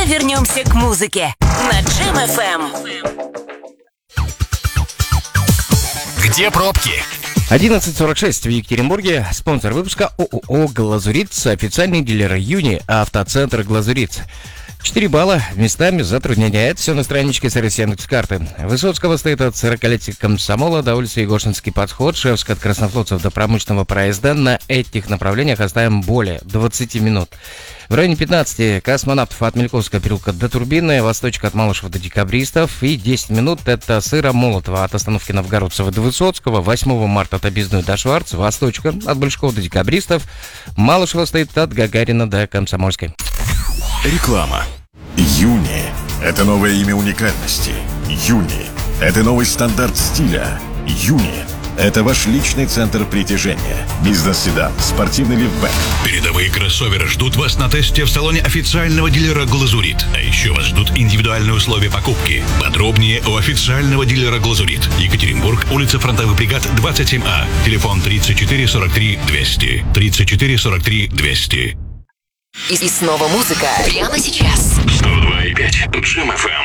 вернемся к музыке на Джем FM. Где пробки? 11:46 в Екатеринбурге. Спонсор выпуска ООО «Глазуриц», официальный дилер Юни, автоцентр «Глазуриц». 4 балла местами затрудняет. Все на страничке сервиса Яндекс.Карты. Высоцкого стоит от 40-летия комсомола до улицы Егошинский подход, Шевск от Краснофлотцев до промышленного проезда. На этих направлениях оставим более 20 минут. В районе 15 космонавтов от Мельковского переулка до Турбины, восточка от Малышева до Декабристов. И 10 минут это Сыромолотова от остановки Новгородцева до Высоцкого, 8 марта от Объездной до Шварц, восточка от Большакова до Декабристов. Малышева стоит от Гагарина до Комсомольской. Реклама. Юни – это новое имя уникальности. Юни – это новый стандарт стиля. Юни – это ваш личный центр притяжения. Бизнес-седан, спортивный лифтбэк. Передовые кроссоверы ждут вас на тесте в салоне официального дилера «Глазурит». А еще вас ждут индивидуальные условия покупки. Подробнее у официального дилера «Глазурит». Екатеринбург, улица Фронтовый бригад, 27А. Телефон 34 43 200. 34 43 200. И снова музыка прямо сейчас. 102,5 Джем FM.